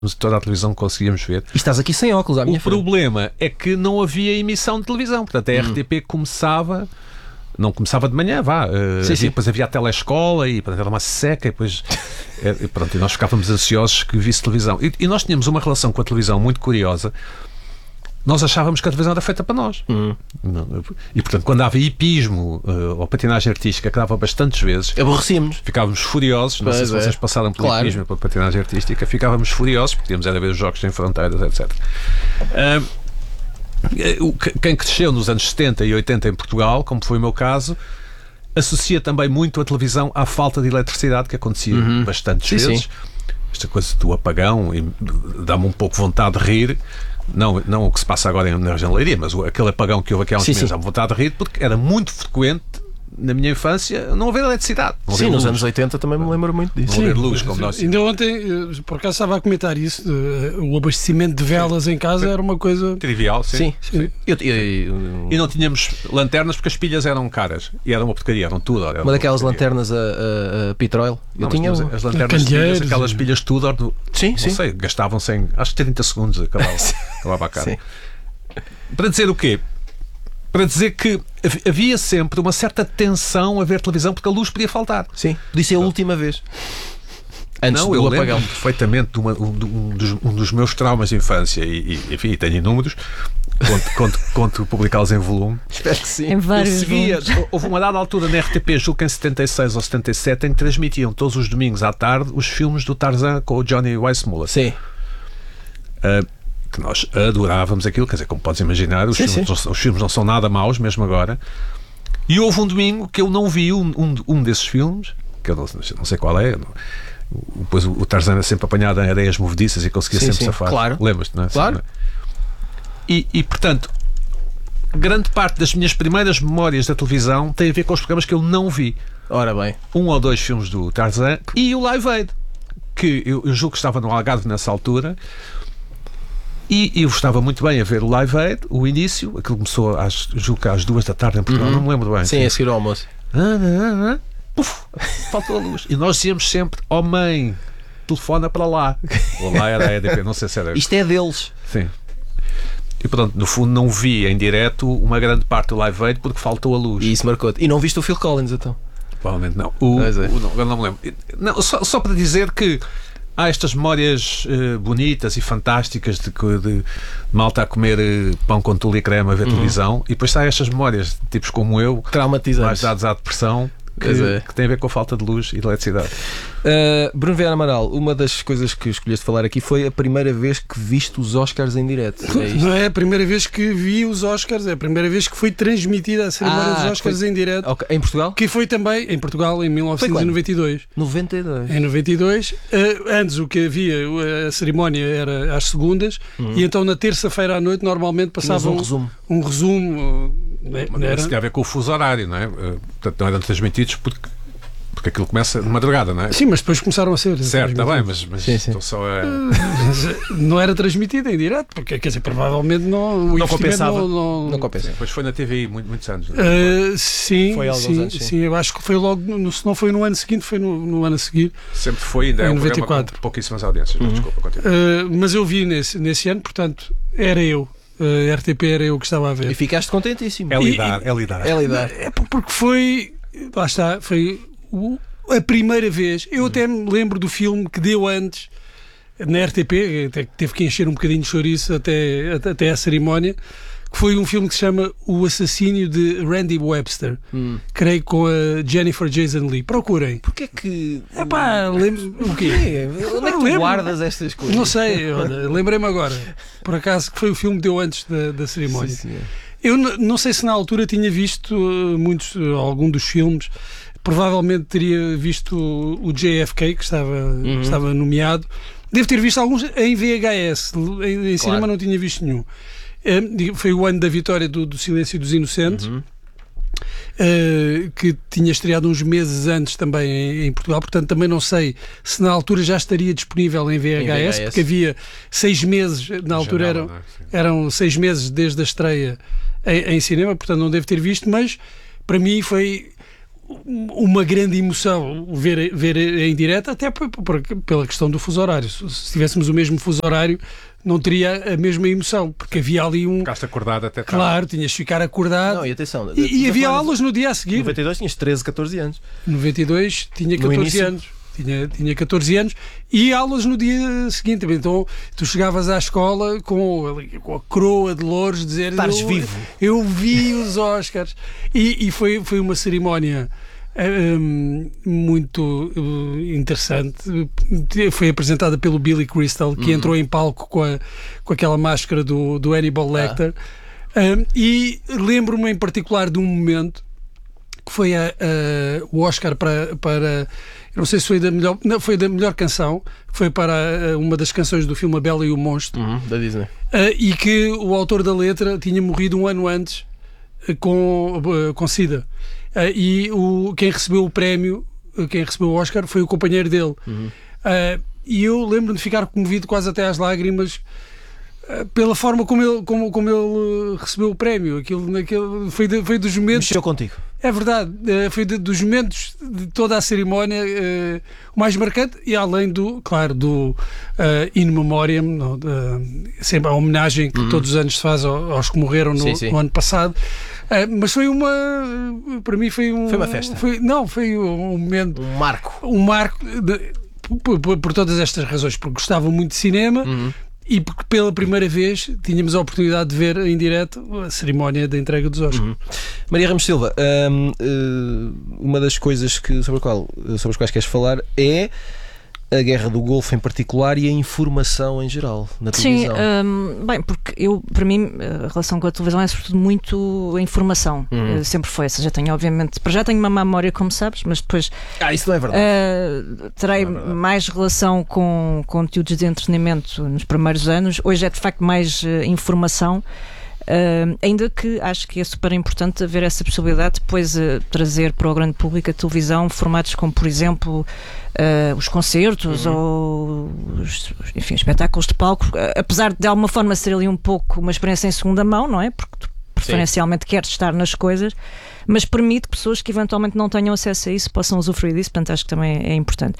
toda a televisão conseguíamos ver. E estás aqui sem óculos à minha frente. O problema é que não havia emissão de televisão. Portanto, a RTP começava... Não começava de manhã, depois havia a telescola e portanto, era uma seca e depois e nós ficávamos ansiosos que visse televisão. E nós tínhamos uma relação com a televisão muito curiosa. Nós achávamos que a televisão era feita para nós. E portanto, quando havia hipismo ou patinagem artística, que dava bastantes vezes, aborrecíamos. Ficávamos furiosos. Não sei se vocês passaram pelo hipismo e pela patinagem artística, ficávamos furiosos porque podíamos ver os Jogos Sem Fronteiras, etc. Quem cresceu nos anos 70 e 80 em Portugal, como foi o meu caso, associa também muito a televisão à falta de eletricidade, que acontecia bastantes vezes. Esta coisa do apagão dá-me um pouco vontade de rir. Não o que se passa agora na região de Leiria, mas aquele apagão que houve aqui há uns meses, dá-me vontade de rir, porque era muito frequente na minha infância não haver eletricidade. Nos anos 80 também me lembro muito disso. Não haver luz, como nós. Ainda ontem, por acaso, estava a comentar isso. O abastecimento de velas em casa era uma coisa trivial, sim. E não tínhamos lanternas porque as pilhas eram caras e era uma porcaria, eram tudo. Uma daquelas lanternas a petróleo. Eu tinha as lanternas pilhas, aquelas pilhas Tudor. Não sei, gastavam-se em acho que 30 segundos acabava a cara. Para dizer o quê? Para dizer que havia sempre uma certa tensão a ver televisão porque a luz podia faltar. Sim, disse a última vez. Antes do eu apagão. Lembro perfeitamente de um dos meus traumas de infância enfim, tenho inúmeros. Conto publicá-los em volume. Espero que sim. Em vários volumes. Houve uma dada altura na RTP, julgo que em 76 ou 77, em que transmitiam todos os domingos à tarde os filmes do Tarzan com o Johnny Weissmuller. Sim. Que nós adorávamos aquilo, quer dizer, como podes imaginar, os filmes não são nada maus, mesmo agora. E houve um domingo que eu não vi um desses filmes, que eu não sei qual é. Depois o Tarzan era sempre apanhado em areias movediças e conseguia sempre safar. Claro. Lembras-te, não é? Claro. E, portanto, grande parte das minhas primeiras memórias da televisão tem a ver com os programas que eu não vi. Ora bem. 1 ou 2 filmes do Tarzan e o Live Aid, que eu julgo que estava no Algarve nessa altura. E eu estava muito bem a ver o Live Aid, o início, aquilo começou julgo que às 2 da tarde em Portugal, não me lembro bem. Sim, a seguir ao almoço. Puf, faltou a luz. E nós dizíamos sempre, mãe, telefona para lá. Ou lá era a EDP, não sei se era. Isto é deles. Sim. E portanto, no fundo, não vi em direto uma grande parte do Live Aid porque faltou a luz. E isso marcou-te. E não viste o Phil Collins, então? Provavelmente não. Eu não me lembro. Não, só para dizer que há estas memórias bonitas e fantásticas de malta a comer pão com tule e creme a ver televisão, e depois há estas memórias de tipos como eu, traumatizantes, mais dados à depressão, que tem a ver com a falta de luz e de eletricidade. Bruno Vieira Amaral, uma das coisas que escolheste falar aqui foi a primeira vez que viste os Oscars em direto. Não é a primeira vez que vi os Oscars, é a primeira vez que foi transmitida a cerimónia dos Oscars em direto. Okay. Em Portugal? Que foi também em Portugal em 1992. 92. Em 92. Antes o que havia, a cerimónia era às segundas, e então na terça-feira à noite normalmente passavam um resumo. Mas tinha a ver com o fuso horário, não é? Portanto, não eram transmitidos porque aquilo começa de madrugada, não é? Sim, mas depois começaram a ser. Certo, está bem, mas sim. Só não era transmitido em direto, porque quer dizer, provavelmente não compensava. Não compensa. Depois foi na TVI muitos anos. Não é? Sim, foi há alguns anos, sim, eu acho que foi logo, se não foi no ano seguinte, foi no ano a seguir. Sempre foi, ainda é um 94. programa com pouquíssimas audiências. Desculpa, continua. Mas eu vi nesse ano, portanto, era eu. A RTP era eu que estava a ver. E ficaste contentíssimo. É lidar. É porque foi. Lá está, foi a primeira vez. Eu até me lembro do filme que deu antes na RTP, até que teve que encher um bocadinho de chouriço até a cerimónia, que foi um filme que se chama O Assassínio de Randy Webster. Creio com a Jennifer Jason Leigh. Procurem. Porquê que... lembro... O quê? Onde é que tu guardas estas coisas? Não sei, lembrei-me agora. Por acaso, que foi o filme que deu antes da cerimónia. Sim. Eu não sei se na altura tinha visto algum dos filmes. Provavelmente teria visto o JFK, que estava nomeado. Devo ter visto alguns em VHS. Em cinema não tinha visto nenhum. Foi o ano da vitória do Silêncio dos Inocentes, que tinha estreado uns meses antes também em Portugal. Portanto, também não sei se na altura já estaria disponível em VHS, porque havia 6 meses, na altura eram 6 meses desde a estreia em cinema, portanto não devo ter visto, mas para mim foi uma grande emoção ver em direto, até pela questão do fuso horário. Se tivéssemos o mesmo fuso horário, não teria a mesma emoção, porque havia ali Ficaste acordado até tarde. Claro, tinhas de ficar acordado. Não, e atenção. E havia aulas no dia a seguir. Em 92 tinhas 13, 14 anos. Em 92 tinha 14 anos. Tinha 14 anos e aulas no dia seguinte. Então tu chegavas à escola com a coroa de louros, dizer vivo. Eu vi os Oscars. E foi uma cerimónia muito interessante. Foi apresentada pelo Billy Crystal, que entrou em palco com aquela máscara do Hannibal Lecter. E lembro-me em particular de um momento que foi o Oscar para não sei se foi foi da melhor canção, que foi para uma das canções do filme A Bela e o Monstro, da Disney, e que o autor da letra tinha morrido um ano antes com SIDA, e quem recebeu o prémio, quem recebeu o Oscar, foi o companheiro dele. E eu lembro-me de ficar comovido quase até às lágrimas pela forma como ele recebeu o prémio. Foi dos momentos. Mexeu contigo. É verdade, foi dos momentos de toda a cerimónia o mais marcante, e além do In Memoriam, sempre a homenagem que todos os anos se faz aos que morreram no ano passado. Mas para mim foi uma festa. Foi um momento. Um marco. Por todas estas razões, porque gostava muito de cinema. E porque pela primeira vez tínhamos a oportunidade de ver em direto a cerimónia da entrega dos Oscars. Maria Ramos Silva, uma das coisas sobre as quais queres falar é a Guerra do Golfo em particular e a informação em geral na televisão. Sim, bem, porque para mim a relação com a televisão é sobretudo muito a informação. Sempre foi. Já tenho, obviamente, já tenho uma má memória, como sabes, mas depois isso não é verdade. Terei mais relação com conteúdos de entretenimento nos primeiros anos. Hoje é de facto mais informação. Ainda que acho que é super importante haver essa possibilidade depois trazer para o grande público a televisão formatos como, por exemplo, os concertos ou os espetáculos de palco, apesar de alguma forma ser ali um pouco uma experiência em segunda mão, não é? Porque tu preferencialmente queres estar nas coisas, mas permite que pessoas que eventualmente não tenham acesso a isso possam usufruir disso, portanto acho que também é importante.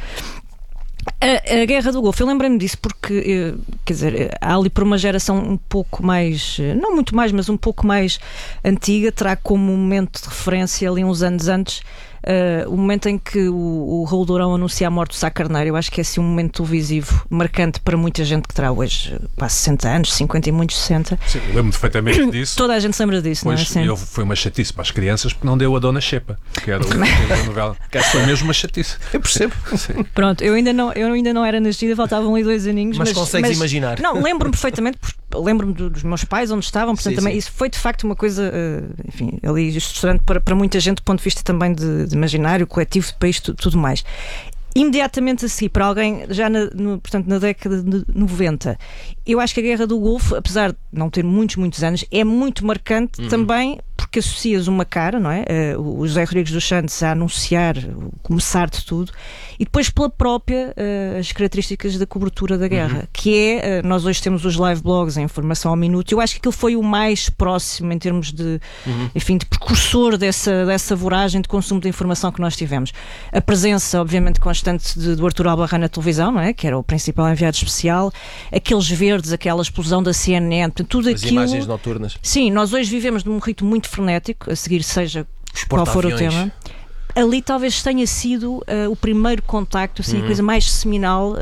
A Guerra do Golfo, eu lembrei-me disso porque, quer dizer, há ali por uma geração um pouco mais, não muito mais, mas um pouco mais antiga, terá como momento de referência ali uns anos antes o momento em que o Raul Dourão anuncia a morte do Sá Carneiro. Eu acho que é assim um momento televisivo marcante para muita gente que terá hoje 60 anos, 50 e muitos 60. Sim, lembro-me perfeitamente disso. Toda a gente se lembra disso, pois, não é? Foi uma chatice para as crianças porque não deu a Dona Xepa, que era a novela. Foi mesmo uma chatice. Eu percebo. Sim. Pronto, eu ainda não era nascida, faltavam ali 2 aninhos. Mas consegues imaginar. Não, lembro-me perfeitamente, lembro-me dos meus pais onde estavam, portanto também isso foi de facto uma coisa, enfim, ali estruturante para muita gente do ponto de vista também de imaginário coletivo, de país, tudo mais. Imediatamente a seguir, para alguém já portanto, na década de 90, eu acho que a Guerra do Golfo, apesar de não ter muitos anos, é muito marcante também porque associas uma cara, não é? O José Rodrigues dos Santos a anunciar o começar de tudo, e depois pela própria as características da cobertura da guerra, que é, nós hoje temos os live blogs, a informação ao minuto. Eu acho que aquilo foi o mais próximo em termos de, enfim, de precursor dessa voragem de consumo de informação que nós tivemos. A presença, obviamente, constante do Artur Albarrán na televisão, não é? Que era o principal enviado especial, aqueles verdes, aquela explosão da CNN, tudo as aquilo. Imagens noturnas. Sim, nós hoje vivemos num ritmo muito frenético, a seguir seja qual for o tema. Ali talvez tenha sido o primeiro contacto, assim, a coisa mais seminal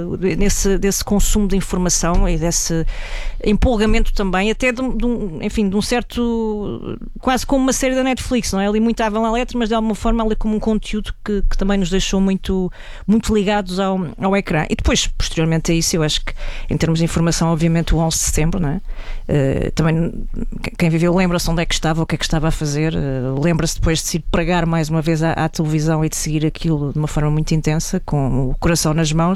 desse consumo de informação e desse empolgamento também, até de um certo, quase como uma série da Netflix, não é? Ali muito à letra, mas de alguma forma ali como um conteúdo que também nos deixou muito ligados ao ecrã. E depois, posteriormente a isso, eu acho que em termos de informação, obviamente o 11 de setembro, não é? Também quem viveu lembra-se onde é que estava, o que é que estava a fazer, lembra-se depois de se ir pregar mais uma vez à televisão e de seguir aquilo de uma forma muito intensa, com o coração nas mãos.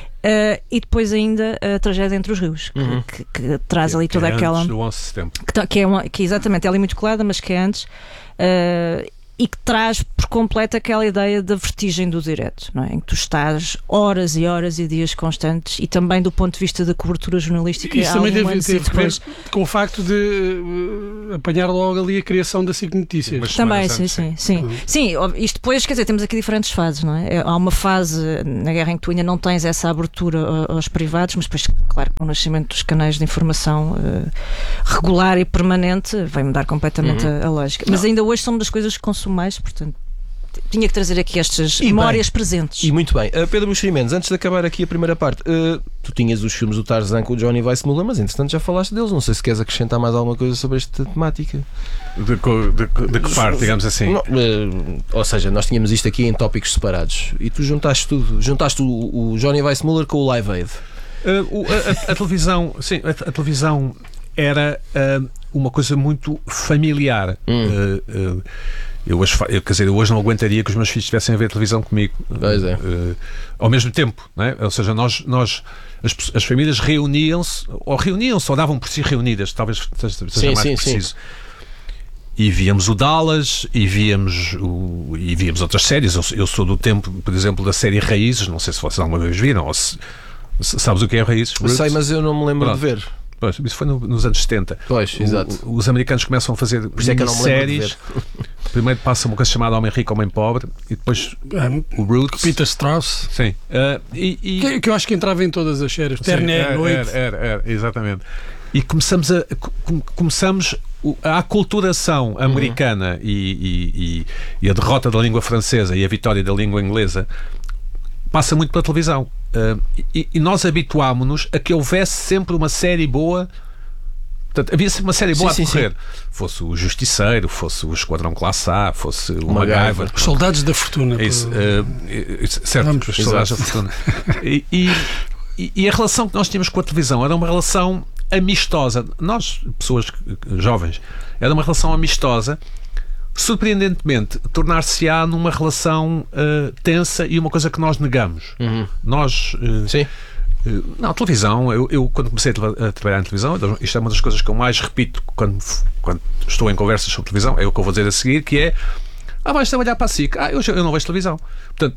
E depois ainda a tragédia entre os rios, que traz ali toda aquela... Antes do 11 de setembro. Que exatamente, é ali muito colada, mas que é antes. e que traz por completo aquela ideia da vertigem do direto, não é? Em que tu estás horas e horas e dias constantes, e também do ponto de vista da cobertura jornalística. Isso também teve a ver com o facto de apanhar logo ali a criação da SIC Notícias. Também, sim. Sim, isto depois, quer dizer, temos aqui diferentes fases, não é? Há uma fase na guerra em que tu ainda não tens essa abertura aos privados, mas depois, claro, com o nascimento dos canais de informação regular e permanente, vai mudar completamente a lógica. Mas ainda hoje são uma das coisas que consumo mais, portanto tinha que trazer aqui estas memórias presentes. E muito bem. Pedro Buxeri Mendes, antes de acabar aqui a primeira parte, tu tinhas os filmes do Tarzan com o Johnny Weissmuller, mas entretanto já falaste deles. Não sei se queres acrescentar mais alguma coisa sobre esta temática. De que parte, digamos assim? Não, ou seja, nós tínhamos isto aqui em tópicos separados e tu juntaste tudo. Juntaste o Johnny Weissmuller com o Live Aid. A televisão, sim, a televisão era uma coisa muito familiar. Eu hoje não aguentaria que os meus filhos estivessem a ver televisão comigo. Pois é. Ao mesmo tempo, não é? Ou seja, as famílias reuniam-se ou davam por si reunidas, talvez seja mais preciso. E víamos o Dallas e víamos outras séries. Eu sou do tempo, por exemplo, da série Raízes. Não sei se vocês alguma vez viram ou se sabes o que é Raízes? Sei, mas eu não me lembro de ver. Pois, isso foi nos anos 70. Pois, exato. Os americanos começam a fazer séries. Primeiro passa uma coisa chamada Homem Rico, Homem Pobre, e depois o Roots. Peter Strauss. Sim. Que eu acho que entrava em todas as séries. Terné, Noite. Era, exatamente. E começamos a aculturação americana e a derrota da língua francesa e a vitória da língua inglesa passa muito pela televisão. E nós habituámos-nos a que houvesse sempre uma série boa. Portanto, havia sempre uma série boa a decorrer. Fosse o Justiceiro, fosse o Esquadrão Classe A, fosse o MacGyver. Os Soldados da Fortuna. Certo, os Soldados da Fortuna. E a relação que nós tínhamos com a televisão era uma relação amistosa. Nós, pessoas jovens, era uma relação amistosa. Surpreendentemente, tornar-se-á numa relação tensa e uma coisa que nós negamos. Nós... Não, televisão, eu quando comecei a trabalhar em televisão, isto é uma das coisas que eu mais repito quando estou em conversas sobre televisão, é o que eu vou dizer a seguir, que é: vais trabalhar para a SIC? Eu não vejo televisão. Portanto,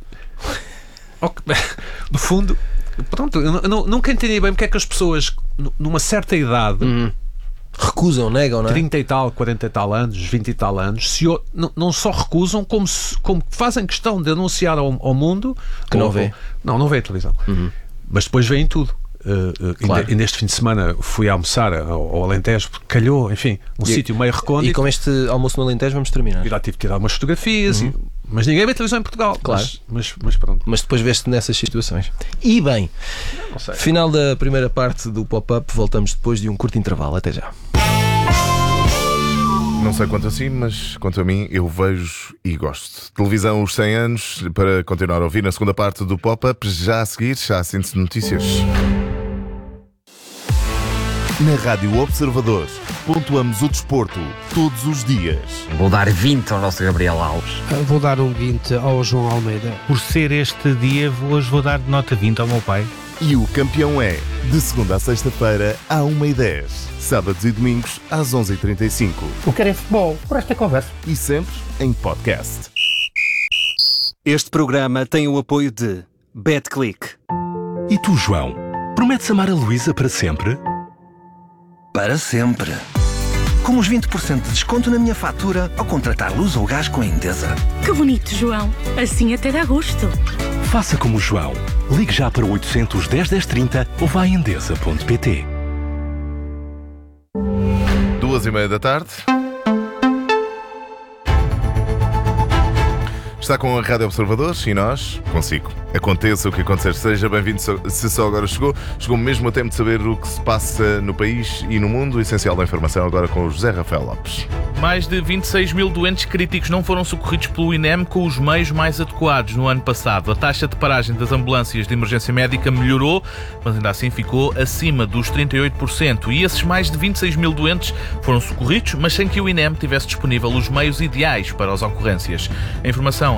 no fundo, pronto, eu nunca entendi bem porque é que as pessoas, numa certa idade, recusam, negam, não é? 30 e tal, 40 e tal anos, 20 e tal anos, não só recusam, como fazem questão de anunciar ao mundo que não vê. Não vê a televisão. Mas depois vêem tudo. Claro. E neste fim de semana fui almoçar ao Alentejo, porque calhou, enfim, sítio meio recôndito. E com este almoço no Alentejo vamos terminar. E lá tive que tirar umas fotografias, mas ninguém vê televisão em Portugal. Claro. Mas pronto. Mas depois veste nessas situações. E bem, final da primeira parte do Pop-Up, voltamos depois de um curto intervalo. Até já. Não sei quanto assim, mas quanto a mim, eu vejo e gosto. Televisão os 100 anos, para continuar a ouvir na segunda parte do Pop-Up, já a seguir, já a síntese de notícias. Na Rádio Observador, pontuamos o desporto todos os dias. Vou dar 20 ao nosso Gabriel Alves. Vou dar um 20 ao João Almeida. Por ser este dia, hoje vou dar nota 20 ao meu pai. E o campeão é, de segunda a sexta-feira, à 1h10. Sábados e domingos, às 11h35. O que é futebol, por esta conversa. E sempre em podcast. Este programa tem o apoio de BetClick. E tu, João, prometes amar a Luísa para sempre? Para sempre. Com os 20% de desconto na minha fatura ao contratar luz ou gás com a Endesa. Que bonito, João. Assim até dá gosto. Faça como o João. Ligue já para 810 1030 ou vá a endesa.pt. 2h30 da tarde. Está com a Rádio Observadores e nós, consigo. Aconteça o que acontecer, seja bem-vindo se só agora chegou mesmo a tempo de saber o que se passa no país e no mundo. O essencial da informação agora com o José Rafael Lopes. Mais de 26 mil doentes críticos não foram socorridos pelo INEM com os meios mais adequados no ano passado. A taxa de paragem das ambulâncias de emergência médica melhorou, mas ainda assim ficou acima dos 38%. E esses mais de 26 mil doentes foram socorridos, mas sem que o INEM tivesse disponível os meios ideais para as ocorrências. A informação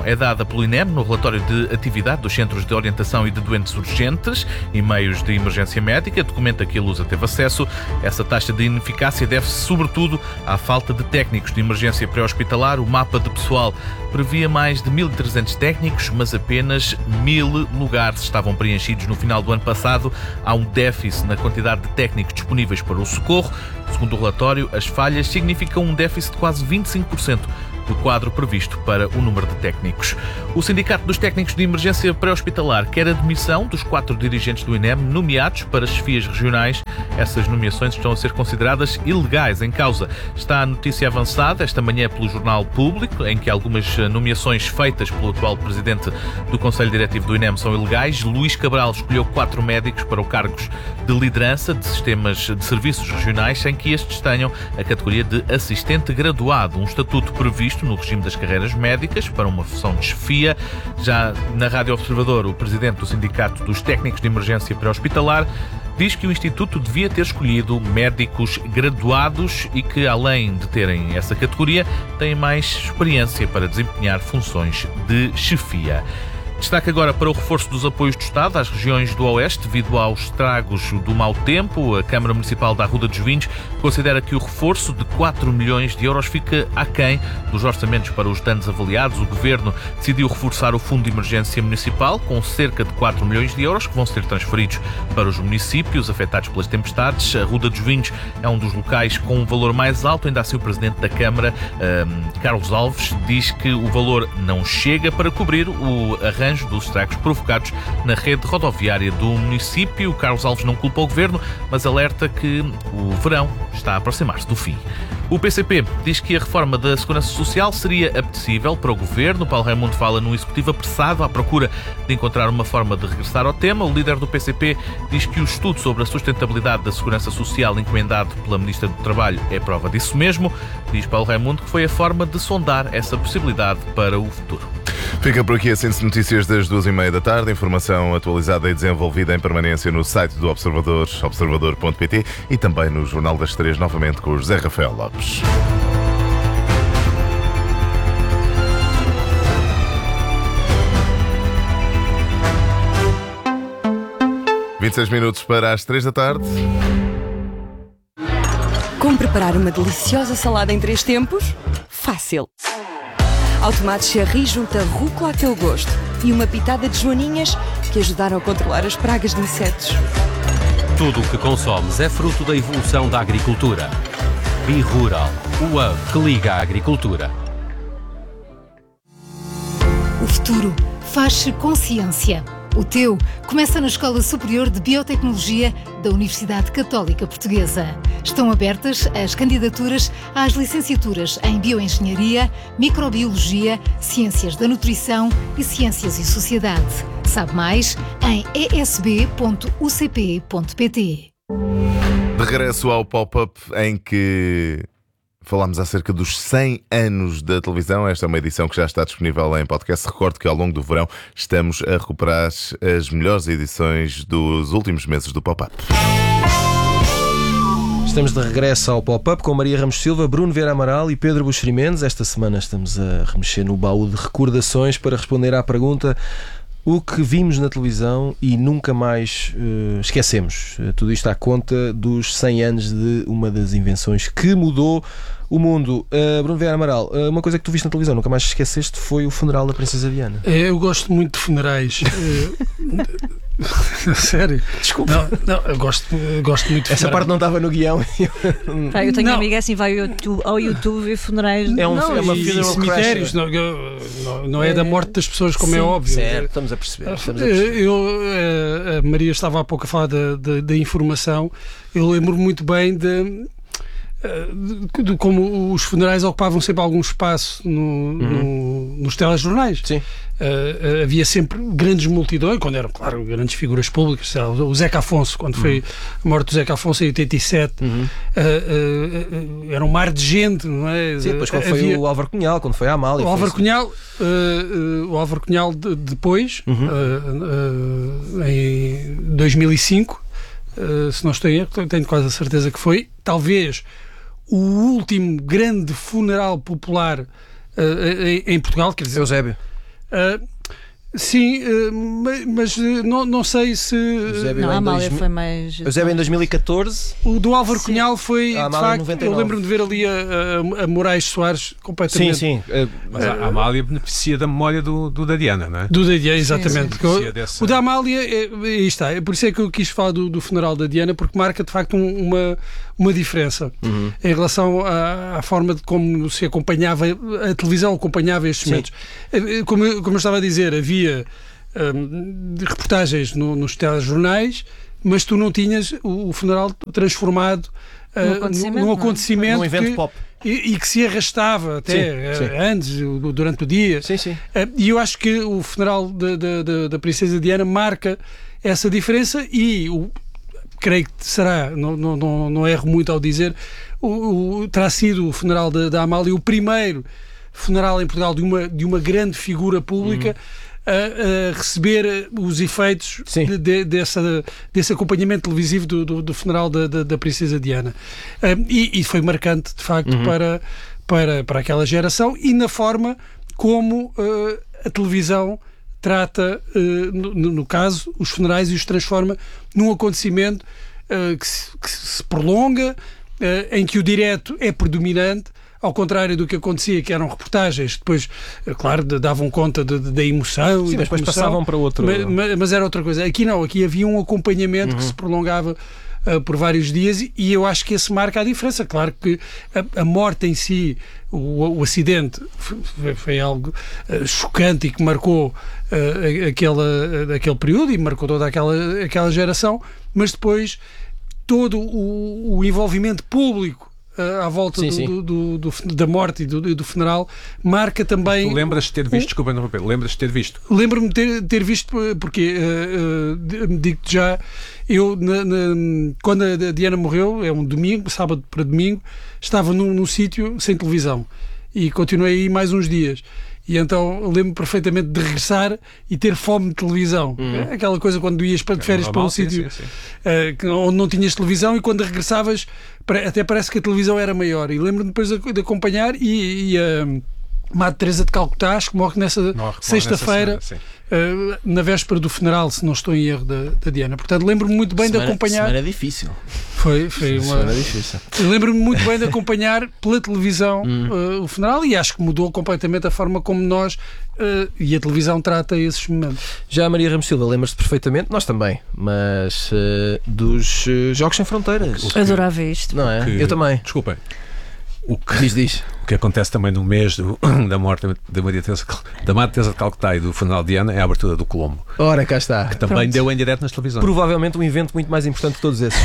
é dada pelo INEM no relatório de atividade dos Centros de Orientação e de Doentes Urgentes e Meios de Emergência Médica, documento a que a Lusa teve acesso. Essa taxa de ineficácia deve-se sobretudo à falta de técnicos de emergência pré-hospitalar. O mapa de pessoal previa mais de 1.300 técnicos, mas apenas 1.000 lugares estavam preenchidos no final do ano passado. Há um déficit na quantidade de técnicos disponíveis para o socorro. Segundo o relatório, as falhas significam um déficit de quase 25% do quadro previsto para o número de técnicos. O Sindicato dos Técnicos de Emergência Pré-Hospitalar quer a demissão dos 4 dirigentes do INEM nomeados para chefias regionais. Essas nomeações estão a ser consideradas ilegais. Em causa está a notícia avançada esta manhã pelo Jornal Público, em que algumas nomeações feitas pelo atual presidente do Conselho Diretivo do INEM são ilegais. Luís Cabral escolheu 4 médicos para os cargos de liderança de sistemas de serviços regionais, sem que estes tenham a categoria de assistente graduado, um estatuto previsto no regime das carreiras médicas para uma função de chefia. Já na Rádio Observador, o presidente do Sindicato dos Técnicos de Emergência Pré-Hospitalar diz que o Instituto devia ter escolhido médicos graduados e que, além de terem essa categoria, têm mais experiência para desempenhar funções de chefia. Destaque agora para o reforço dos apoios do Estado às regiões do Oeste devido aos estragos do mau tempo. A Câmara Municipal da Arruda dos Vinhos considera que o reforço de 4 milhões de euros fica aquém dos orçamentos para os danos avaliados. O Governo decidiu reforçar o Fundo de Emergência Municipal com cerca de 4 milhões de euros que vão ser transferidos para os municípios afetados pelas tempestades. A Arruda dos Vinhos é um dos locais com um valor mais alto. Ainda assim, o Presidente da Câmara, Carlos Alves, diz que o valor não chega para cobrir o arranjo dos estragos provocados na rede rodoviária do município. Carlos Alves não culpa o Governo, mas alerta que o verão está a aproximar-se do fim. O PCP diz que a reforma da Segurança Social seria apetecível para o Governo. Paulo Raimundo fala num executivo apressado à procura de encontrar uma forma de regressar ao tema. O líder do PCP diz que o estudo sobre a sustentabilidade da Segurança Social encomendado pela Ministra do Trabalho é prova disso mesmo. Diz Paulo Raimundo que foi a forma de sondar essa possibilidade para o futuro. Fica por aqui a Síntese de Notícias das 2h30 da tarde. Informação atualizada e desenvolvida em permanência no site do Observador, observador.pt, e também no Jornal das 3, novamente com o José Rafael Lopes. – 26 minutos para as 3 da tarde. Como preparar uma deliciosa salada em 3 tempos? Fácil! Ao tomate cherry junta rúcula a teu gosto e uma pitada de joaninhas que ajudaram a controlar as pragas de insetos. Tudo o que consomes é fruto da evolução da agricultura. BeRural, o hub que liga à agricultura. O futuro faz-se com ciência. O teu começa na Escola Superior de Biotecnologia da Universidade Católica Portuguesa. Estão abertas as candidaturas às licenciaturas em Bioengenharia, Microbiologia, Ciências da Nutrição e Ciências e Sociedade. Sabe mais em esb.ucp.pt. De regresso ao pop-up em que falámos acerca dos 100 anos da televisão. Esta é uma edição que já está disponível em podcast. Recordo que ao longo do verão estamos a recuperar as melhores edições dos últimos meses do pop-up. Estamos de regresso ao pop-up com Maria Ramos Silva, Bruno Vieira Amaral e Pedro Buxeri Mendes. Esta semana estamos a remexer no baú de recordações para responder à pergunta: o que vimos na televisão e nunca mais esquecemos. Tudo isto à conta dos 100 anos de uma das invenções que mudou o mundo. Bruno Vieira Amaral, uma coisa que tu viste na televisão, nunca mais esqueceste, foi o funeral da Princesa Diana. Eu gosto muito de funerais. Sério? Desculpa. Não, eu gosto muito de essa parte não estava no guião. Eu tenho uma amiga assim, vai ao YouTube ver funerais. É uma funeral cemitérios. Não é da morte das pessoas, como é óbvio. Certo, estamos a perceber. A Maria estava há pouco a falar da informação. Eu lembro muito bem de como os funerais ocupavam sempre algum espaço nos telejornais. Sim. Havia sempre grandes multidões, quando eram, claro, grandes figuras públicas. O Zeca Afonso, quando foi a morte do Zeca Afonso em 87, era um mar de gente, não é? Sim, depois quando foi o Álvaro Cunhal, quando foi a Amália. O Álvaro Cunhal depois, em 2005, se não estou em erro, tenho quase a certeza que foi, talvez o último grande funeral popular em Portugal, quer dizer, Eusébio. Sim, mas não sei se... Não, a Amália foi mais... Eusébio em 2014. O do Álvaro Cunhal foi, de facto, 99. eu lembro-me de ver ali a Moraes Soares completamente... Sim. Mas a Amália beneficia da memória do da Diana, não é? Do da Diana, exatamente. Sim. O da Amália, aí está, por isso é que eu quis falar do funeral da Diana, porque marca de facto uma diferença em relação à forma de como se acompanhava, a televisão acompanhava estes momentos. Como eu estava a dizer, havia reportagens nos telejornais, mas tu não tinhas o funeral transformado num acontecimento num evento pop. E que se arrastava até antes, durante o dia. E eu acho que o funeral da Princesa Diana marca essa diferença e creio que será, não erro muito ao dizer, terá sido o funeral da Amália o primeiro funeral em Portugal de uma grande figura pública a receber os efeitos desse acompanhamento televisivo do funeral da Princesa Diana. E foi marcante, de facto, para aquela geração e na forma como a televisão trata, no caso, os funerais e os transforma num acontecimento que se prolonga, em que o direto é predominante, ao contrário do que acontecia, que eram reportagens, depois, claro, davam conta da emoção. Sim, mas depois passavam para outro... Mas era outra coisa. Aqui não, aqui havia um acompanhamento que se prolongava por vários dias e eu acho que esse marca a diferença. Claro que a morte em si, o acidente, foi algo chocante e que marcou aquele período e marcou toda aquela geração, mas depois todo o envolvimento público à volta da morte e do funeral marca também... Tu lembras de ter visto? Desculpa, não, lembras de ter visto? Lembro-me de ter visto porque digo-te já, eu quando a Diana morreu, é um domingo, sábado para domingo, estava num sítio sem televisão e continuei aí mais uns dias. E então lembro-me perfeitamente de regressar e ter fome de televisão. Aquela coisa quando ias de férias para um sítio onde não tinhas televisão e quando regressavas até parece que a televisão era maior. E lembro-me depois de acompanhar e a Madre Teresa de Calcutá, que morre nessa sexta-feira, na véspera do funeral, se não estou em erro, da Diana. Portanto, lembro-me muito bem de acompanhar. Semana difícil. Foi uma semana difícil. Lembro-me muito bem de acompanhar pela televisão o funeral e acho que mudou completamente a forma como nós e a televisão trata esses momentos. Já a Maria Ramos Silva, lembras-te perfeitamente, nós também, mas dos Jogos Sem Fronteiras. Adorava isto. Não é? Eu também. Desculpem. O que acontece também no mês da morte da Madre Teresa de Calcutá e do funeral de Diana é a abertura do Colombo. Ora, cá está. Que também deu em direto nas televisões. Provavelmente um evento muito mais importante de todos esses.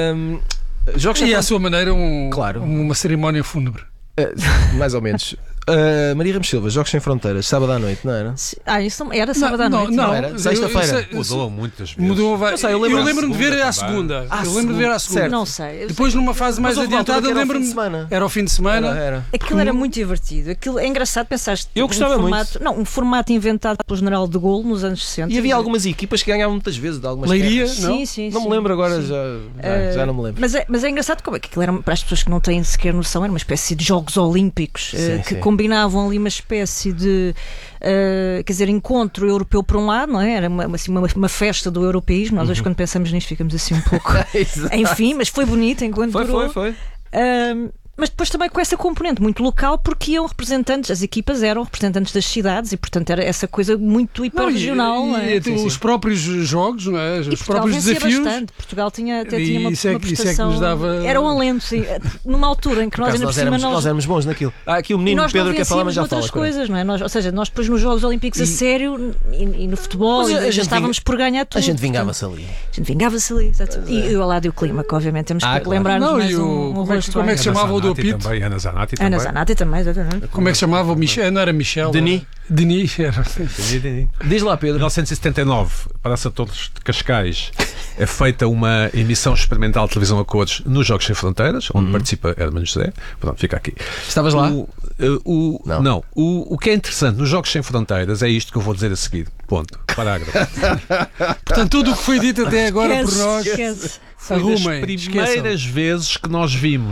Jogos e à sua maneira uma cerimónia fúnebre. Mais ou menos. Maria Ramos Silva, Jogos Sem Fronteiras, sábado à noite, não era? Isso era sábado à noite. Não era? Sexta-feira. Mudou muitas vezes. Mudou, eu lembro-me de ver à segunda. Não sei. Depois, numa fase mais adiantada, lembro-me. Era ao fim de semana. Era. Aquilo era muito divertido. Aquilo é engraçado pensar. Eu gostava muito. Um formato inventado pelo General de Gaulle nos anos 60. E havia algumas equipas que ganhavam muitas vezes de algumas Leiria, terras. Sim. Não me lembro agora, já não me lembro. Mas é engraçado como é que aquilo era, para as pessoas que não têm sequer noção, era uma espécie de Jogos Olímpicos que combinavam ali uma espécie de encontro europeu por um lado, não é? Era uma festa do europeísmo. Nós hoje quando pensamos nisto ficamos assim um pouco enfim, mas foi bonito enquanto durou. Foi. Mas depois também com essa componente muito local, porque iam representantes, as equipas eram representantes das cidades e portanto era essa coisa muito hiperregional. Os próprios jogos, não é? Os próprios desafios. Bastante. Portugal até tinha uma prestação. Isso é que nos dava... Era um alento, sim. Numa altura em que nós ainda por cima nós éramos bons naquilo. Aqui o menino Pedro quer falar, mas já fala. Coisas, não é? Ou seja, nós depois nos Jogos Olímpicos a sério e no futebol já estávamos por ganhar tudo. A gente vingava-se ali. Exato. E o Aládio Clima, que obviamente temos que lembrar-nos mais um rosto. Como é que se chamava o do apito? Ana Zanatti também, exatamente. Como é que se chamava o Michel? Não era Michel? Denis. Era. Diz lá, Pedro. Em 1979, Praça Torres de Cascais, é feita uma emissão experimental de televisão a cores nos Jogos Sem Fronteiras, onde participa Hermano José. Pronto, fica aqui. Estavas lá? Não. O que é interessante nos Jogos Sem Fronteiras é isto que eu vou dizer a seguir. Ponto. Parágrafo. Portanto, tudo o que foi dito até agora por nós. Foi das primeiras vezes que nós vimos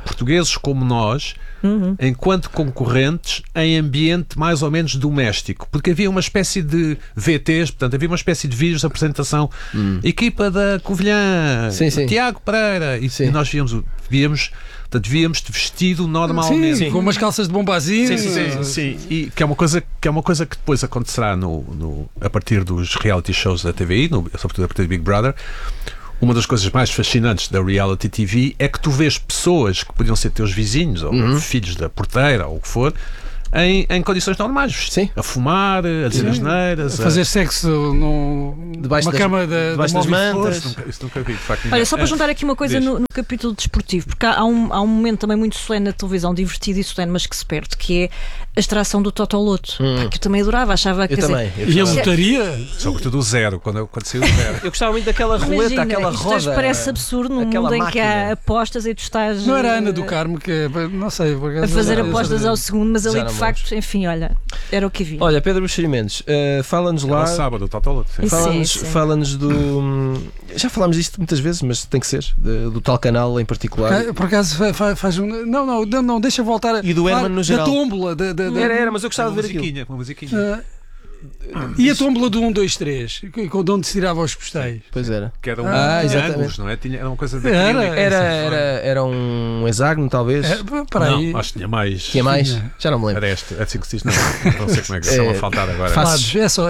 portugueses como nós, enquanto concorrentes, em ambiente mais ou menos doméstico, porque havia uma espécie de VTs, portanto, havia uma espécie de vídeos de apresentação, equipa da Covilhã, Tiago Pereira, e nós víamos te vestido normalmente. Sim, com umas calças de bombazinho. Sim. E que é uma coisa que depois acontecerá a partir dos reality shows da TVI, sobretudo a partir do Big Brother. Uma das coisas mais fascinantes da reality TV é que tu vês pessoas que podiam ser teus vizinhos ou filhos da porteira ou o que for, em condições normais, a fumar, a dizer asneiras, a fazer sexo numa cama debaixo das mantas. Isso nunca vi, de facto. Olha, só para juntar aqui uma coisa no capítulo desportivo, porque há um momento também muito solene na televisão, divertido e solene, mas que se perde, que é a extração do Totoloto, que eu também adorava, achava que e a lotaria? Sobretudo o zero, quando aconteceu o zero. Eu gostava muito daquela roleta, aquela roda. Parece absurdo num mundo em que há apostas e tu estás. Não era a Ana do Carmo que, não sei, a fazer apostas ao segundo, mas ali de facto, enfim, olha, era o que havia. Olha, Pedro Buxerimentos, fala-nos lá. Era o sábado, o Totoloto. Fala-nos do. Já falámos disto muitas vezes, mas tem que ser. Do tal canal em particular. Por acaso faz um. Não, deixa voltar. E do Herman no geral. Da tómbola. Era, mas eu gostava de ver aquilo. Uma musiquinha. E a tómbola do 1, 2, 3, de onde se tirava os postais. Pois era. Que era exatamente. Não é? Era uma coisa era um hexágono, talvez. Não, acho que tinha mais. Tinha mais? Já não me lembro. Era este. É assim que se diz. Não sei como é que estão a faltar agora. É só.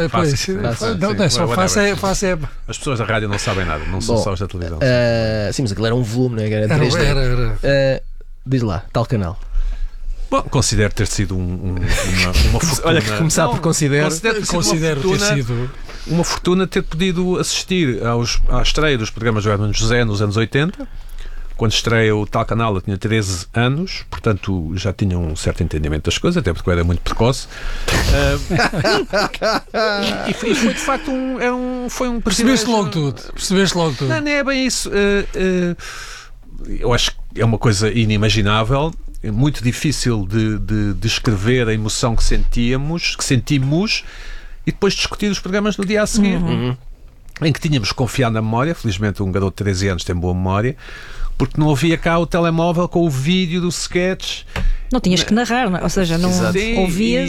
As pessoas da rádio não sabem nada. Não são só os da televisão. Sim, mas aquilo era um volume, não é? Era 3D. Diz lá, tal canal. Bom, considero ter sido uma fortuna. Olha, que começar por considero ter sido uma fortuna ter podido assistir à estreia dos programas do Hermano José nos anos 80. Quando estreia o tal canal eu tinha 13 anos, portanto já tinha um certo entendimento das coisas, até porque eu era muito precoce. E foi de facto foi um Percebeste logo tudo. Não é bem isso. Eu acho que é uma coisa inimaginável. É muito difícil de descrever a emoção que sentimos e depois discutir os programas no dia a seguir, em que tínhamos confiado na memória. Felizmente um garoto de 13 anos tem boa memória, porque não havia cá o telemóvel com o vídeo do sketch. Não tinhas que narrar, não? Ou seja, não ouvias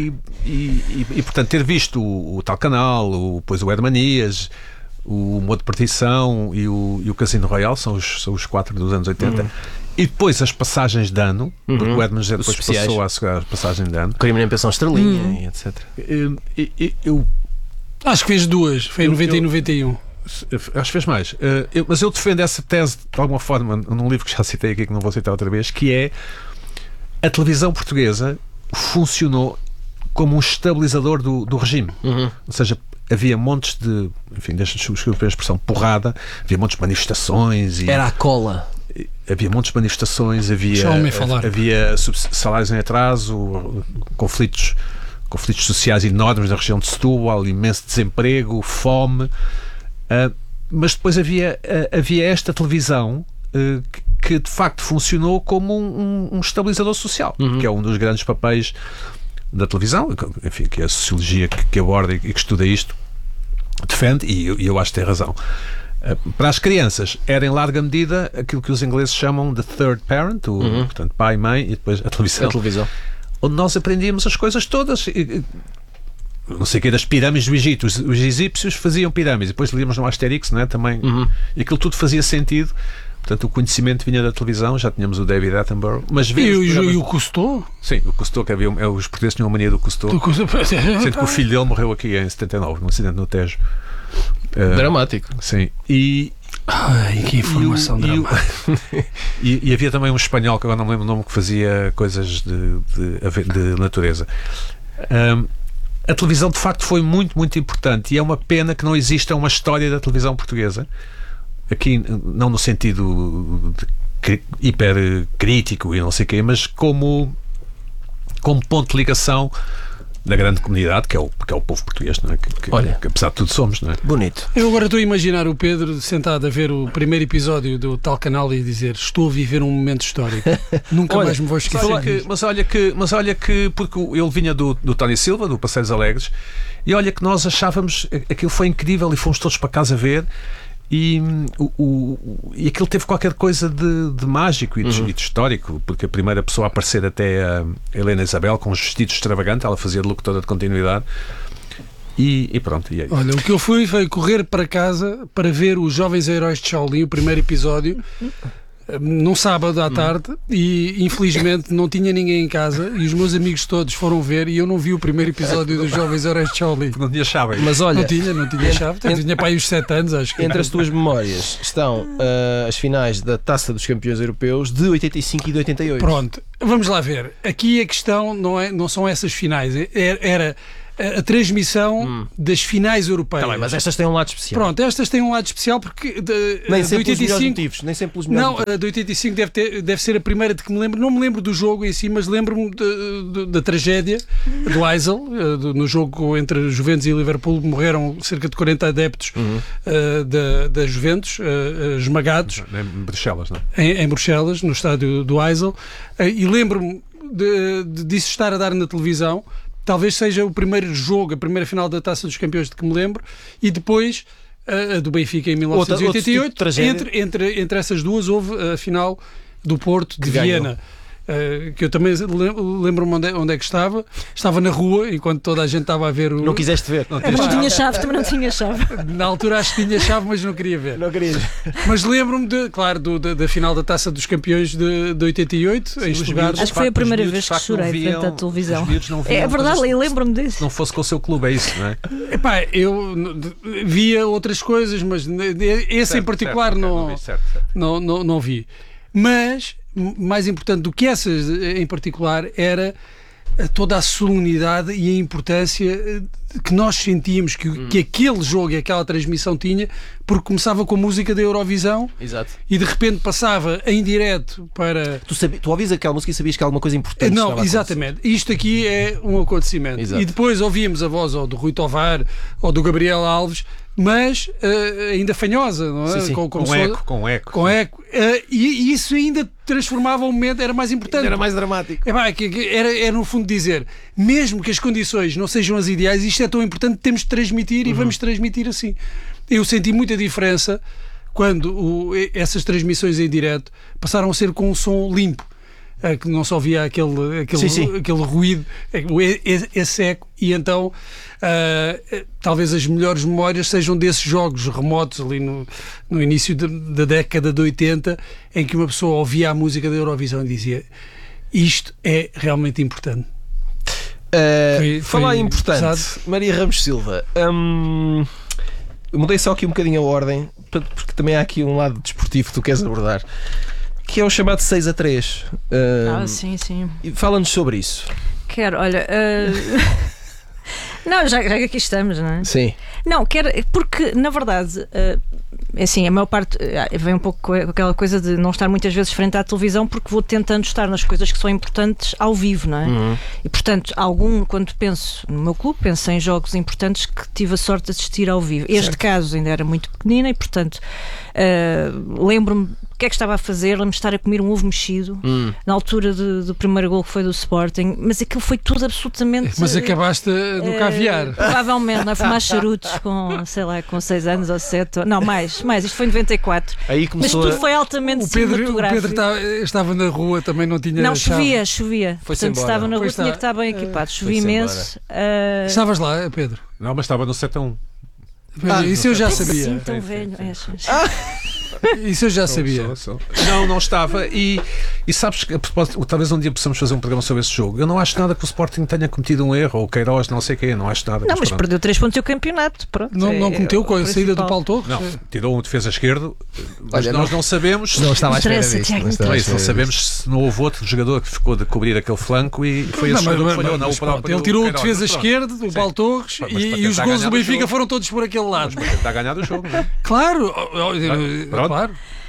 e portanto ter visto o tal canal, depois o Hermanias, o Modo de Partição e o Casino Royal, são os 4 dos anos 80. E depois as passagens de ano, porque o Hermano José depois passou a segurar a passagem de ano. Crime na Pensão Estrelinha e etc. Eu acho que fez 2, foi em 90 e 91. Acho que fez mais. Mas eu defendo essa tese de alguma forma num livro que já citei aqui, que não vou citar outra vez, que é: a televisão portuguesa funcionou como um estabilizador do regime. Ou seja, havia montes de, enfim, deixa-me a expressão, porrada, havia montes de manifestações. Era a cola. Havia montes de manifestações, havia salários em atraso, conflitos sociais enormes na região de Setúbal, imenso desemprego, fome, mas depois havia esta televisão que de facto funcionou como um estabilizador social, que é um dos grandes papéis da televisão, enfim, que é a sociologia que aborda e que estuda isto defende, e eu acho que tem razão. Para as crianças era em larga medida aquilo que os ingleses chamam de third parent, portanto pai, mãe e depois a televisão. Onde nós aprendíamos as coisas todas. Não sei o que, das pirâmides do Egito. Os egípcios faziam pirâmides, depois líamos no Asterix, não é? Também. E aquilo tudo fazia sentido. Portanto, o conhecimento vinha da televisão, já tínhamos o David Attenborough. Mas e o Cousteau? Sim, o Cousteau, que havia, os portugueses tinham a mania do Cousteau. Sendo que o filho dele morreu aqui em 79, num acidente no Tejo. Dramático. Sim. Ai, que informação dramática. E havia também um espanhol, que agora não me lembro o nome, que fazia coisas de natureza. A televisão de facto foi muito, muito importante, e é uma pena que não exista uma história da televisão portuguesa, aqui não no sentido de hiper crítico e não sei o quê, mas como ponto de ligação da grande comunidade, que é o povo português, não é? Que apesar de tudo somos, não é? Bonito. Eu agora estou a imaginar o Pedro sentado a ver o primeiro episódio do tal canal e dizer: estou a viver um momento histórico, nunca mais me vou esquecer. Mas olha que porque ele vinha do Tony Silva, do Passeios Alegres, e olha que nós achávamos aquilo foi incrível e fomos todos para casa ver. E aquilo teve qualquer coisa de mágico e de histórico, porque a primeira pessoa a aparecer até a Helena Isabel com uns vestidos extravagantes, ela fazia de locutora de continuidade. E pronto, e é isso. Olha, o que eu fui foi correr para casa para ver os Jovens Heróis de Shaolin, o primeiro episódio, num sábado à tarde, e infelizmente não tinha ninguém em casa e os meus amigos todos foram ver e eu não vi o primeiro episódio dos Jovens Heróis de Shaolin. Não tinha chave. Mas olha, não tinha chave. Tinha para aí os 7 anos, acho que. Entre as tuas memórias estão as finais da Taça dos Campeões Europeus de 85 e de 88. Pronto, vamos lá ver. Aqui a questão não são essas finais. Era a transmissão das finais europeias. Tá bem, mas estas têm um lado especial. Pronto, estas têm um lado especial porque nem sempre pelos melhores motivos. Nem sempre pelos melhores motivos. A de 85 deve ser a primeira de que me lembro. Não me lembro do jogo em si, mas lembro-me da tragédia do Heysel. No jogo entre Juventus e Liverpool morreram cerca de 40 adeptos da Juventus, esmagados. Em Bruxelas, não é? Em Bruxelas, no estádio do Heysel. E lembro-me disso estar a dar na televisão. Talvez seja o primeiro jogo, a primeira final da Taça dos Campeões de que me lembro, e depois a do Benfica em 1988. Entre essas duas houve a final do Porto de Viena. Que eu também lembro-me onde é que estava. Estava na rua enquanto toda a gente estava a ver o... Não quiseste ver? Também não tinha chave. Na altura acho que tinha chave, mas não queria ver. Não queria. Mas lembro-me, da final da Taça dos Campeões de 88, em Stuttgart. Acho que foi a primeira vez que chorei frente à televisão. É verdade, eu lembro-me disso. Se não fosse com o seu clube, é isso, não é? Epá, eu via outras coisas, mas esse certo, em particular não vi. Mas mais importante do que essas em particular era toda a solenidade e a importância que nós sentíamos que aquele jogo e aquela transmissão tinha, porque começava com a música da Eurovisão. Exato. E de repente passava em direto para... Tu ouvias aquela música e sabias que alguma coisa importante estava a acontecer. Exatamente. Isto aqui é um acontecimento. Exato. E depois ouvíamos a voz ou do Rui Tovar ou do Gabriel Alves, mas ainda fanhosa, não é? Sim. Com eco. E isso ainda transformava o momento, era mais importante. Era mais dramático. Era no fundo dizer, mesmo que as condições não sejam as ideais, isto é tão importante, temos de transmitir e vamos transmitir assim. Eu senti muita diferença quando essas transmissões em direto passaram a ser com um som limpo. Que não só via aquele ruído, esse eco, e então talvez as melhores memórias sejam desses jogos remotos ali no início da década de 80, em que uma pessoa ouvia a música da Eurovisão e dizia, isto é realmente importante. Falar importante, Maria Ramos Silva, mudei só aqui um bocadinho a ordem, porque também há aqui um lado desportivo que tu queres abordar, que é o chamado 6-3. Sim. Fala-nos sobre isso. Quero, olha... Não, já que aqui estamos, não é? Sim. Não, quero... Porque, na verdade, assim, a maior parte vem um pouco com aquela coisa de não estar muitas vezes frente à televisão, porque vou tentando estar nas coisas que são importantes ao vivo, não é? E, portanto, quando penso no meu clube, penso em jogos importantes que tive a sorte de assistir ao vivo. Este caso ainda era muito pequenina e, portanto, lembro-me o que é que estava a fazer, lembro-me de estar a comer um ovo mexido na altura do primeiro gol que foi do Sporting, mas aquilo foi tudo absolutamente... Mas acabaste no caviar. Provavelmente, não é? Fumar charutos com 6 anos ou 7, não, mais, isto foi em 94. Aí começou mas tudo foi altamente cinematográfico. O Pedro estava na rua, também não tinha... Não, chovia. Portanto, estava na rua, tinha que estar bem equipado. Chovia imenso. Estavas lá, Pedro? Não, mas estava no 7-1. Isso eu já sabia. Sim, tão velho. Isso eu já sabia. Não estava. E sabes que, a propósito, talvez um dia possamos fazer um programa sobre esse jogo. Eu não acho nada que o Sporting tenha cometido um erro, ou o Queiroz, não sei quem, não acho nada. Não, mas perdeu 3 pontos o campeonato. Pronto, não cometeu com a saída do Paulo Torres? Não, tirou um defesa esquerdo, mas nós não sabemos. Não estava à espera disso. Não sabemos se não houve outro jogador que ficou de cobrir aquele flanco e foi esse jogador que falhou. Ele tirou o defesa esquerdo, o Paulo Torres, e os gols do Benfica foram todos por aquele lado. Mas para tentar ganhar o jogo, não é? Claro.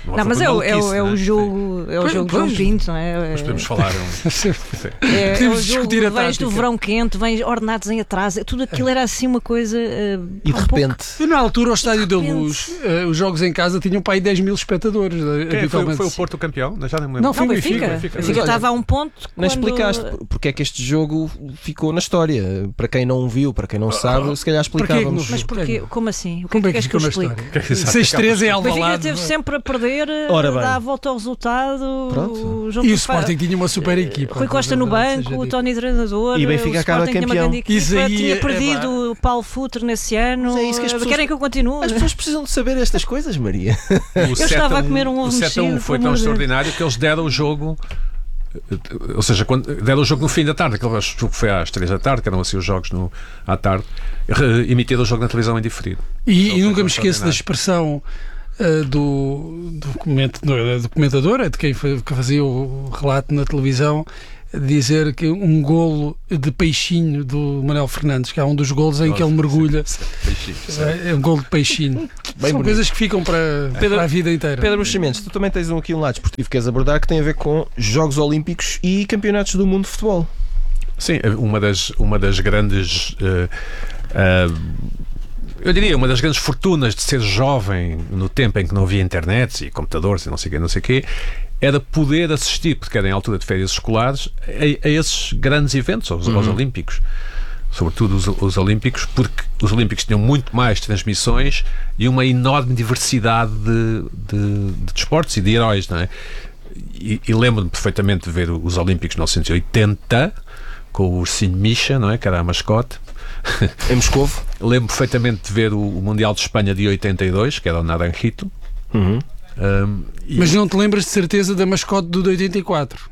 Não, mas é o jogo de João Pinto, não é? Mas podemos falar. É o jogo, vens do verão quente, vens ordenados em atraso, tudo aquilo era assim uma coisa. E de repente. E na altura, o Estádio da Luz, os jogos em casa tinham para aí 10 mil espectadores. Foi o Porto campeão? Já nem me lembro. Não, foi o Benfica. Benfica estava a um ponto. Não explicaste porque é que este jogo ficou na história. Para quem não viu, para quem não sabe, se calhar explicávamos. Mas porquê? Como assim? O que é que queres que eu explique? 6-3 em Alvalade. O Benfica esteve sempre a perder, dá a volta ao resultado. E o Sporting tinha uma super equipa. Rui Costa no banco, o Tony treinador. E o Benfica acaba campeão. Tinha perdido o Paulo Futre nesse ano. É isso que as pessoas... Querem que eu continue? As pessoas precisam de saber estas coisas, Maria. Eu estava a comer um ovo mexido. O 7-1 foi tão extraordinário que eles deram o jogo. Ou seja, quando deram o jogo no fim da tarde, aquele jogo foi às 3 da tarde, que eram assim os jogos à tarde, emitiram o jogo na televisão em diferido. E nunca me esqueço da expressão do comentador, de quem fazia o relato na televisão, dizer que um golo de peixinho do Manuel Fernandes, que é um dos golos em que ele mergulha. É um golo de peixinho. Bem São bonito. Coisas que ficam para a vida inteira. Pedro Buxerimentos, tu também tens aqui um lado desportivo que queres abordar, que tem a ver com Jogos Olímpicos e Campeonatos do Mundo de Futebol. Sim, uma das grandes... eu diria, uma das grandes fortunas de ser jovem no tempo em que não havia internet e computadores e não sei o quê, era poder assistir, porque era em altura de férias escolares, a esses grandes eventos, aos Olímpicos. Sobretudo os Olímpicos, porque os Olímpicos tinham muito mais transmissões e uma enorme diversidade de desportos e de heróis, não é? E lembro-me perfeitamente de ver os Olímpicos de 1980, com o ursinho Misha, não é? Que era a mascote. Em Moscovo. Lembro perfeitamente de ver o Mundial de Espanha de 82, que era o Naranjito. Mas não te lembras de certeza da mascote do de 84?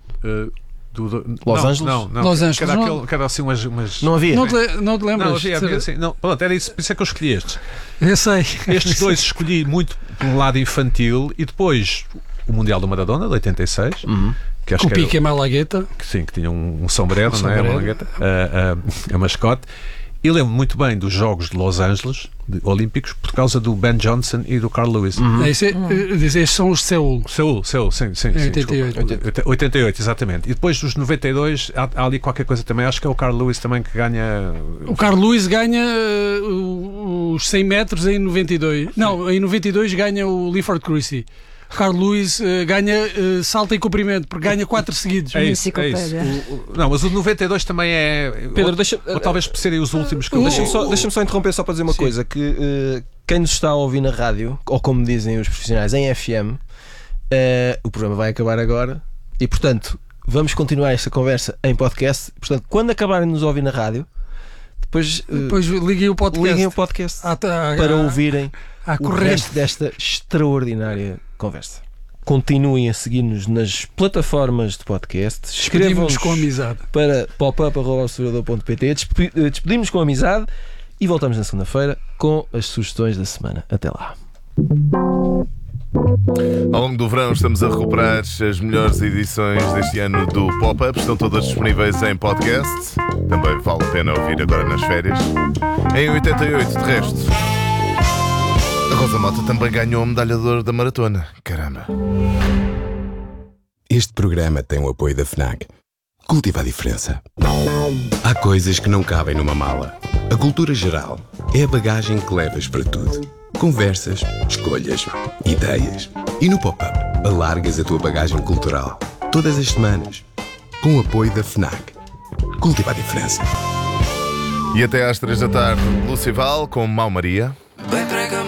Los Angeles? Não. Los Angeles. Que era assim umas... Não havia? Não te lembras? Não havia assim. Não, pronto, era isso, por isso é que eu escolhi estes. Eu sei. Estes dois escolhi muito por um lado infantil e depois o Mundial do Maradona, de 86. Que acho com o Pique e Malagueta. Que tinha um sombrero, não é? A mascote. E lembro muito bem dos Jogos de Los Angeles Olímpicos por causa do Ben Johnson e do Carl Lewis. Esses são os de Seul. Seul, sim. 88, exatamente. E depois dos 92 há ali qualquer coisa também. Acho que é o Carl Lewis também que ganha. O Carl Lewis ganha os 100 metros em 92. Não, em 92 ganha o Linford Christie. Carl Lewis ganha salto em comprimento, porque ganha 4 seguidos. É isso. Não, mas o de 92 também é... Pedro, ou talvez por serem os últimos que Deixa-me só interromper só para dizer uma coisa, que quem nos está a ouvir na rádio, ou como dizem os profissionais, em FM, o programa vai acabar agora e, portanto, vamos continuar esta conversa em podcast. Portanto, quando acabarem de nos ouvir na rádio, depois liguem o podcast, para ouvirem o resto desta extraordinária conversa. Continuem a seguir-nos nas plataformas de podcast. Escrevam-nos com amizade para popup@observador.pt. Despedimos com amizade e voltamos na segunda-feira com as sugestões da semana. Até lá. Ao longo do verão estamos a recuperar as melhores edições deste ano do Pop-Up. Estão todas disponíveis em podcast. Também vale a pena ouvir agora nas férias. Em 88, de resto, a Rosa Mota também ganhou a medalha de ouro da maratona. Caramba. Este programa tem o apoio da FNAC. Cultiva a diferença. Há coisas que não cabem numa mala. A cultura geral é a bagagem que levas para tudo. Conversas, escolhas, ideias. E no Pop-Up, alargas a tua bagagem cultural. Todas as semanas. Com o apoio da FNAC. Cultiva a diferença. E até às 3 da tarde, Lucival com Mau Maria. Bem